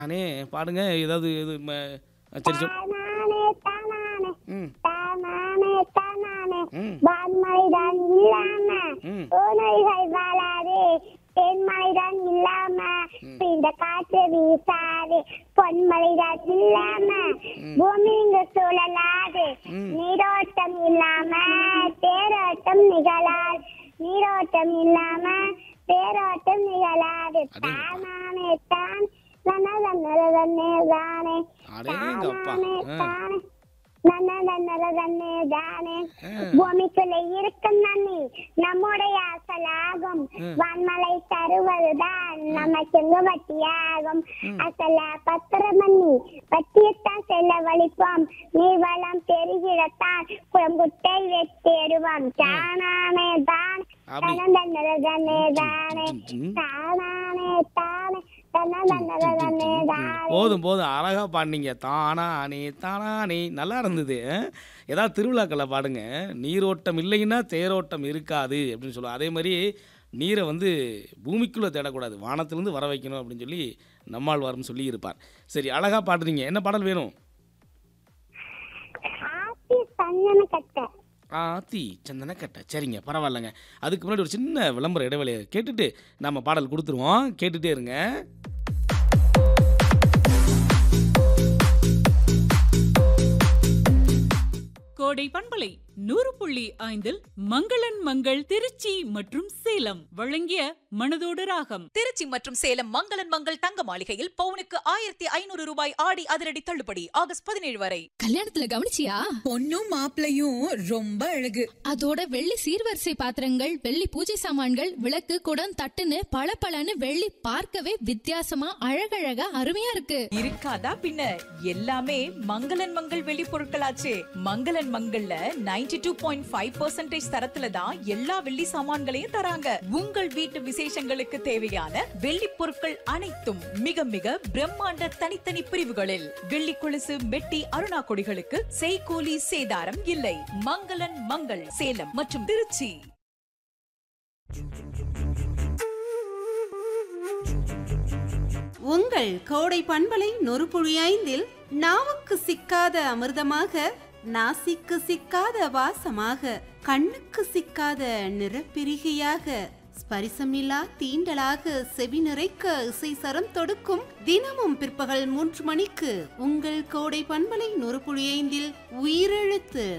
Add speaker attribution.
Speaker 1: நானே பாடுங்க ஏதாவது இது சரி சொல்.
Speaker 2: தானானே தானானே
Speaker 1: ம்
Speaker 2: தானானே தானானே
Speaker 1: ம்
Speaker 2: வான்மழைதான் இல்லாம
Speaker 1: ம்
Speaker 2: பூனைகள் வாழாது தென்மழைதான் இல்லாம இந்த காற்று வீசாது பொன்மழைதான் இல்லாம
Speaker 1: ம்.
Speaker 2: பூமி இங்கு சுழலாது
Speaker 1: ம்.
Speaker 2: நீரோட்டம் இல்லாம தேரோட்டம் நிகழாது நீரோட்டம் இல்லாம தேரோட்டம் நிகழாது
Speaker 1: அடேங்கப்பா.
Speaker 2: தானானே தான் தானே தானே
Speaker 1: அடேங்கப்பா.
Speaker 2: தானே தானே தானே
Speaker 1: ஆ.
Speaker 2: பூமிக்குள்ள இருக்கும் நன்னி நம்முடைய அசலாகும் வான்மலை தருவதுதான் நமக்கு வட்டியாகும் அசல பத்திரமண்ணி வட்டியத்தான் செல்ல வலிப்போம் நீ வளம் பெருகிடத்தான் குளங்குட்டை வெட்டேடுவோம் தானானே தான்
Speaker 1: அப்படி.
Speaker 2: தானே தானே தானே தானே தானே
Speaker 1: போதும் போதும் அழகா பாடினீங்க. தானானே தானானே நல்லா இருந்தது. ஏதாவது திருவிழாக்களில் பாடுங்க. நீரோட்டம் இல்லைன்னா தேரோட்டம் இருக்காது அப்படின்னு சொல்லுவோம். அதே மாதிரி நீரை பூமிக்குள்ளே தேடக்கூடாது, வானத்திலேருந்து வர வைக்கணும் அப்படின்னு சொல்லி நம்மாழ்வாரும் சொல்லி இருப்பார். சரி, அழகா பாடுறீங்க. என்ன பாடல் வேணும்?
Speaker 2: ஆத்தி சந்தன கட்டை
Speaker 1: ஆத்தி சந்தன கட்டை. சரிங்க, பரவாயில்லைங்க. அதுக்கு முன்னாடி ஒரு சின்ன விளம்பர இடைவெளியை கேட்டுட்டு நம்ம பாடல் கொடுத்துருவோம். கேட்டுட்டே இருங்க.
Speaker 3: கோடை பண்பலை 100.5 மங்களன் மங்கள் திருச்சி மற்றும் சேலம் வழங்கிய மனதோடு ராகம்.
Speaker 4: திருச்சி மற்றும் சேலம் மங்களன் மங்கள் தங்க மாளிகையில் பவுனுக்கு 1500 ரூபாய் ஆடி அதிரடி தள்ளுபடி ஆகஸ்ட் 17 வரை.
Speaker 5: கல்யாணத்துல கவனிச்சியா?
Speaker 6: பொண்ணும் மாப்பிளையும் ரொம்ப அழகு.
Speaker 5: அதோட வெள்ளி சீர்வரிசை பாத்திரங்கள், வெள்ளி பூஜை சாமான்கள், விளக்கு, குடம், தட்டுன்னு பளபளன்னு வெள்ளி பார்க்கவே வித்தியாசமா அழகழகா அருமையா இருக்கு.
Speaker 4: இருக்காதா பின்ன எல்லாமே மங்களன் மங்கள் வெளி பொருட்களாச்சே. மங்களன் மங்கள்ல 92.5% தரத்துல தான் எல்லா வெள்ளி சாமான்களையும் தராங்க. உங்கள் வீட்டு விசேஷங்களுக்கு தேவையான வெள்ளி பொருட்கள் அனைத்தும் மிக மிக பிரம்மாண்ட தனித்தனி பிரிவுகளில். வெள்ளி கொலுசு, மெட்டி, அருணா கொடிகளுக்கு செய்கூலி சேதாரம் இல்லை. மங்களன் மங்கள் சேலம் மற்றும் திருச்சி.
Speaker 7: உங்கள் கோடை பண்பலை 100.5 நாவுக்கு சிக்காத அமிர்தமாக, நாசிக்கு சிக்காத வாசமாக, கண்ணுக்கு சிக்காத நிறப்பிரிகையாக, ஸ்பரிசமில்லா தீண்டலாக, செவி நிறைக்க இசை சரம் தொடுக்கும் தினமும் பிற்பகல் 3 மணிக்கு உங்கள் கோடை பண்பலை 100.5 உயிரெழுத்து.